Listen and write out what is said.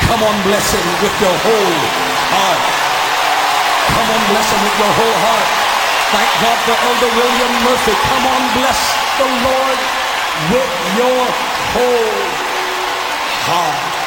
Come on, bless him with your whole heart. Come on, bless him with your whole heart. Thank God for Elder William Murphy. Come on, bless the Lord with your whole heart.